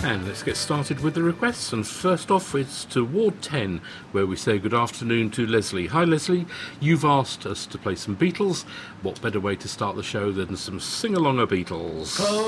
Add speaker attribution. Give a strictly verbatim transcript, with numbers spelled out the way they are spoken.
Speaker 1: And let's get started with the requests. And first off, it's to Ward ten, where we say good afternoon to Leslie. Hi, Leslie. You've asked us to play some Beatles. What better way to start the show than some sing-along of Beatles?